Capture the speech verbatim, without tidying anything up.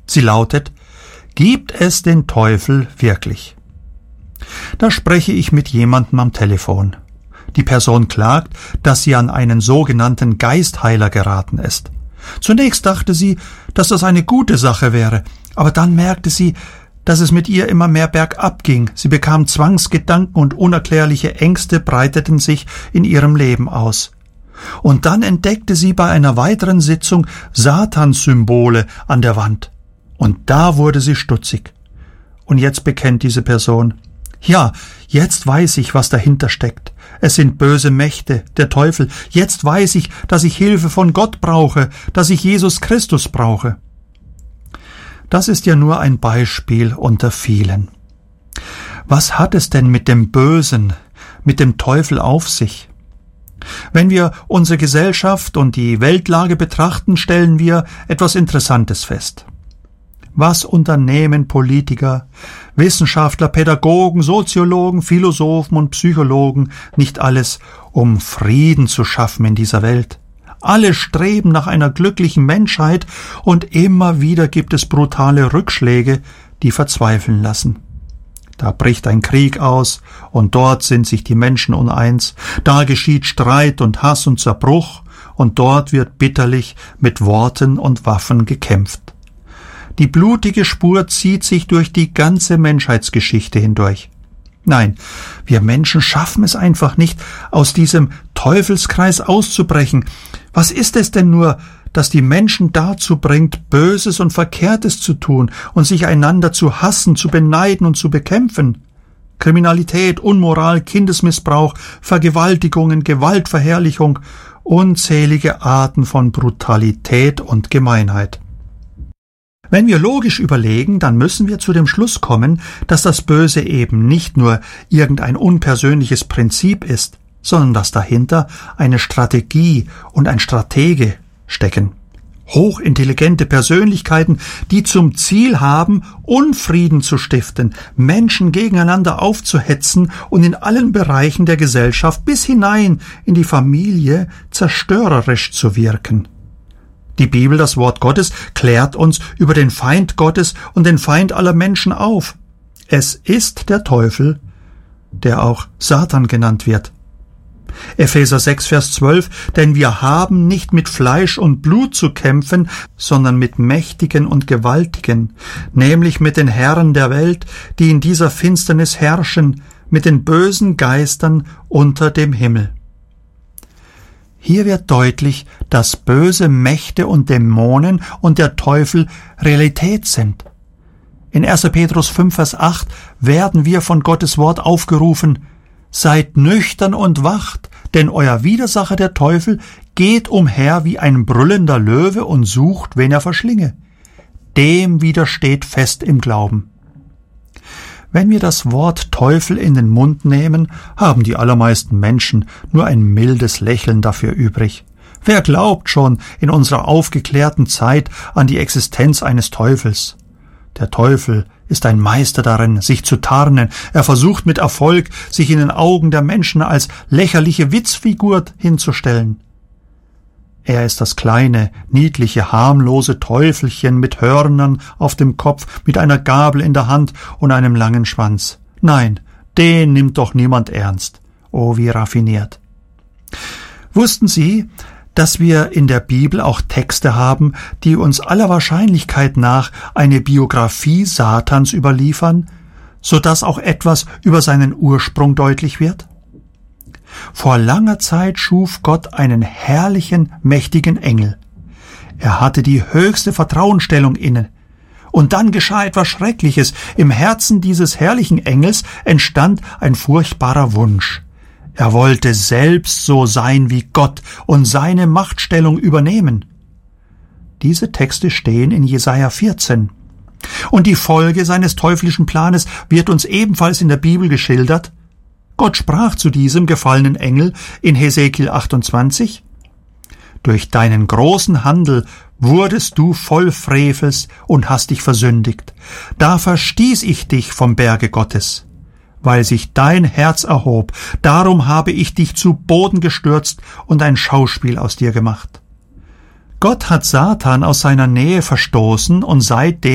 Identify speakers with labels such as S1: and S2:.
S1: Sie lautet: Gibt es den Teufel wirklich? Da spreche ich mit jemandem am Telefon. Die Person klagt, dass sie an einen sogenannten Geistheiler geraten ist. Zunächst dachte sie, dass das eine gute Sache wäre, aber dann merkte sie, dass es mit ihr immer mehr bergab ging. Sie bekam Zwangsgedanken und unerklärliche Ängste breiteten sich in ihrem Leben aus. Und dann entdeckte sie bei einer weiteren Sitzung Satanssymbole an der Wand. Und da wurde sie stutzig. Und jetzt bekennt diese Person: Ja, jetzt weiß ich, was dahinter steckt. Es sind böse Mächte, der Teufel. Jetzt weiß ich, dass ich Hilfe von Gott brauche, dass ich Jesus Christus brauche. Das ist ja nur ein Beispiel unter vielen. Was hat es denn mit dem Bösen, mit dem Teufel auf sich? Wenn wir unsere Gesellschaft und die Weltlage betrachten, stellen wir etwas Interessantes fest. Was unternehmen Politiker, Wissenschaftler, Pädagogen, Soziologen, Philosophen und Psychologen nicht alles, um Frieden zu schaffen in dieser Welt? Alle streben nach einer glücklichen Menschheit, und immer wieder gibt es brutale Rückschläge, die verzweifeln lassen. Da bricht ein Krieg aus, und dort sind sich die Menschen uneins. Da geschieht Streit und Hass und Zerbruch, und dort wird bitterlich mit Worten und Waffen gekämpft. Die blutige Spur zieht sich durch die ganze Menschheitsgeschichte hindurch. Nein, wir Menschen schaffen es einfach nicht, aus diesem Teufelskreis auszubrechen. Was ist es denn nur, das die Menschen dazu bringt, Böses und Verkehrtes zu tun und sich einander zu hassen, zu beneiden und zu bekämpfen? Kriminalität, Unmoral, Kindesmissbrauch, Vergewaltigungen, Gewaltverherrlichung, unzählige Arten von Brutalität und Gemeinheit. Wenn wir logisch überlegen, dann müssen wir zu dem Schluss kommen, dass das Böse eben nicht nur irgendein unpersönliches Prinzip ist, sondern dass dahinter eine Strategie und ein Stratege stecken. Hochintelligente Persönlichkeiten, die zum Ziel haben, Unfrieden zu stiften, Menschen gegeneinander aufzuhetzen und in allen Bereichen der Gesellschaft bis hinein in die Familie zerstörerisch zu wirken. Die Bibel, das Wort Gottes, klärt uns über den Feind Gottes und den Feind aller Menschen auf. Es ist der Teufel, der auch Satan genannt wird. Epheser sechs, Vers zwölf, denn wir haben nicht mit Fleisch und Blut zu kämpfen, sondern mit Mächtigen und Gewaltigen, nämlich mit den Herren der Welt, die in dieser Finsternis herrschen, mit den bösen Geistern unter dem Himmel. Hier wird deutlich, dass böse Mächte und Dämonen und der Teufel Realität sind. In erster Petrus fünf, Vers acht werden wir von Gottes Wort aufgerufen: Seid nüchtern und wacht, denn euer Widersacher der Teufel geht umher wie ein brüllender Löwe und sucht, wen er verschlinge. Dem widersteht fest im Glauben. Wenn wir das Wort Teufel in den Mund nehmen, haben die allermeisten Menschen nur ein mildes Lächeln dafür übrig. Wer glaubt schon in unserer aufgeklärten Zeit an die Existenz eines Teufels? Der Teufel ist ein Meister darin, sich zu tarnen. Er versucht mit Erfolg, sich in den Augen der Menschen als lächerliche Witzfigur hinzustellen. Er ist das kleine, niedliche, harmlose Teufelchen mit Hörnern auf dem Kopf, mit einer Gabel in der Hand und einem langen Schwanz. Nein, den nimmt doch niemand ernst. Oh, wie raffiniert. Wussten Sie, dass wir in der Bibel auch Texte haben, die uns aller Wahrscheinlichkeit nach eine Biografie Satans überliefern, so dass auch etwas über seinen Ursprung deutlich wird? Vor langer Zeit schuf Gott einen herrlichen, mächtigen Engel. Er hatte die höchste Vertrauensstellung inne. Und dann geschah etwas Schreckliches. Im Herzen dieses herrlichen Engels entstand ein furchtbarer Wunsch. Er wollte selbst so sein wie Gott und seine Machtstellung übernehmen. Diese Texte stehen in Jesaja vierzehn. Und die Folge seines teuflischen Planes wird uns ebenfalls in der Bibel geschildert. Gott sprach zu diesem gefallenen Engel in Hesekiel achtundzwanzig: Durch deinen großen Handel wurdest du voll Frevels und hast dich versündigt. Da verstieß ich dich vom Berge Gottes, weil sich dein Herz erhob. Darum habe ich dich zu Boden gestürzt und ein Schauspiel aus dir gemacht. Gott hat Satan aus seiner Nähe verstoßen und seitdem